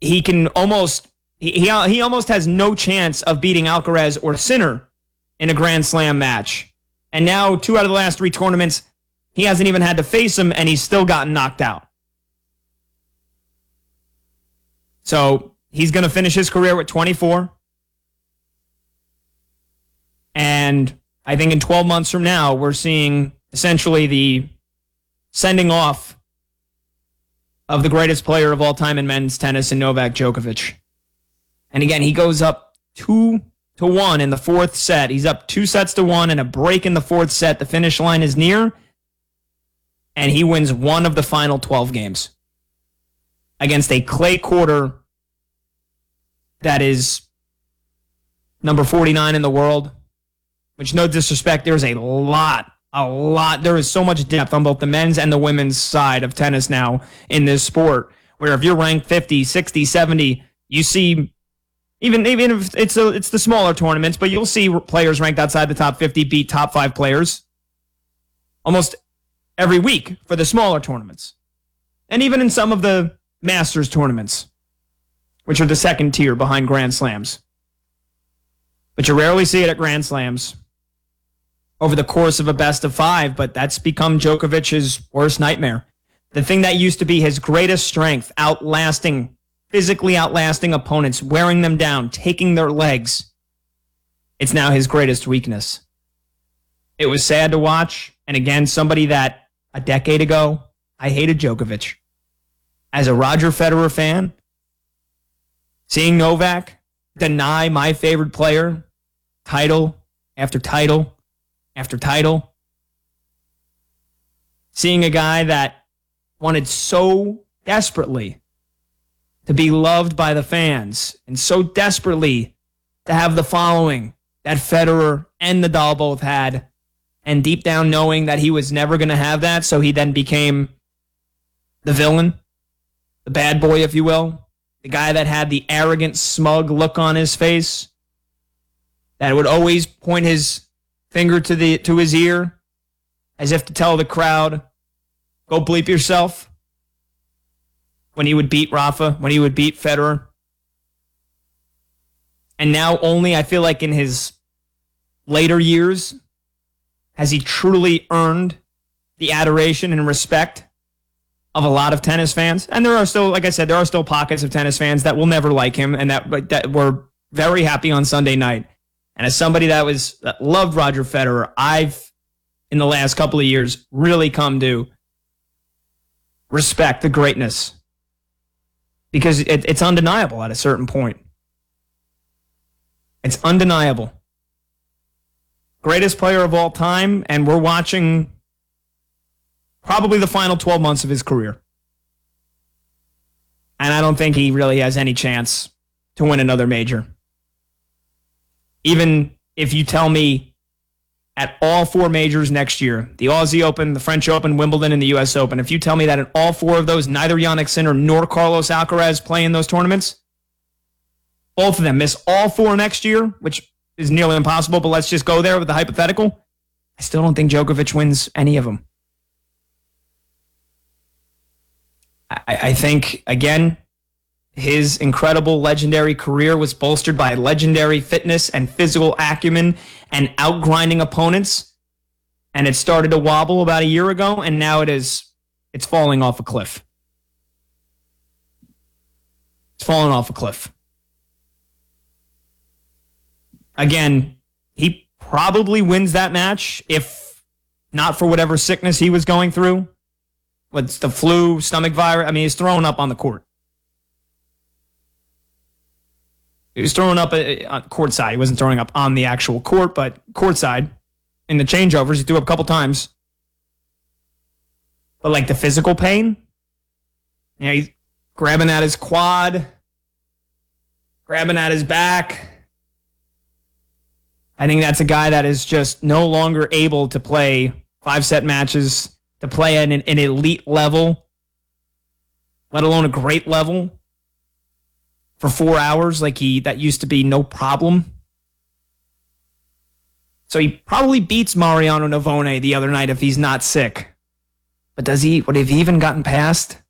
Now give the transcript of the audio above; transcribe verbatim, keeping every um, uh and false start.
he can almost he, he he almost has no chance of beating Alcaraz or Sinner in a Grand Slam match. And now two out of the last three tournaments, he hasn't even had to face him, and he's still gotten knocked out. So he's going to finish his career with twenty-four. And I think in twelve months from now, we're seeing essentially the sending off of the greatest player of all time in men's tennis in Novak Djokovic. And again, he goes up two to one in the fourth set. He's up two sets to one and a break in the fourth set. The finish line is near. And he wins one of the final twelve games against a clay quarter that is number forty-nine in the world. Which, no disrespect, there's a lot, a lot. There is so much depth on both the men's and the women's side of tennis now in this sport, where if you're ranked fifty, sixty, seventy, you see, even, even if it's a, it's the smaller tournaments, but you'll see players ranked outside the top fifty beat top five players almost every week for the smaller tournaments. And even in some of the Masters tournaments, which are the second tier behind Grand Slams. But you rarely see it at Grand Slams over the course of a best of five, but that's become Djokovic's worst nightmare. The thing that used to be his greatest strength, outlasting, physically outlasting opponents, wearing them down, taking their legs, it's now his greatest weakness. It was sad to watch, and again, somebody that a decade ago, I hated Djokovic. As a Roger Federer fan, seeing Novak deny my favorite player title after title after title. Seeing a guy that wanted so desperately to be loved by the fans and so desperately to have the following that Federer and Nadal both had, and deep down knowing that he was never going to have that, so he then became the villain, the bad boy, if you will, the guy that had the arrogant, smug look on his face, that would always point his finger to the to his ear as if to tell the crowd, go bleep yourself, when he would beat Rafa, when he would beat Federer. And now only, I feel like in his later years, has he truly earned the adoration and respect of a lot of tennis fans. And there are still, like I said, there are still pockets of tennis fans that will never like him and that, that were very happy on Sunday night. And as somebody that was that loved Roger Federer, I've, in the last couple of years, really come to respect the greatness. Because it, it's undeniable at a certain point. It's undeniable. Greatest player of all time, and we're watching probably the final twelve months of his career. And I don't think he really has any chance to win another major. Even if you tell me at all four majors next year, the Aussie Open, the French Open, Wimbledon, and the U S Open, if you tell me that in all four of those, neither Jannik Sinner nor Carlos Alcaraz play in those tournaments, both of them miss all four next year, which is nearly impossible, but let's just go there with the hypothetical, I still don't think Djokovic wins any of them. I, I think, again, his incredible legendary career was bolstered by legendary fitness and physical acumen and outgrinding opponents. And it started to wobble about a year ago, and now it is it's falling off a cliff. It's falling off a cliff. Again, he probably wins that match if not for whatever sickness he was going through. What's the flu, stomach virus? I mean, he's throwing up on the court. He was throwing up on court side. He wasn't throwing up on the actual court, but court side. In the changeovers, he threw up a couple times. But like the physical pain, you know, he's grabbing at his quad, grabbing at his back. I think that's a guy that is just no longer able to play five-set matches, to play at an, an elite level, let alone a great level, for four hours like he that used to be no problem. So he probably beats Mariano Navone the other night if he's not sick. But does he, would have he even gotten past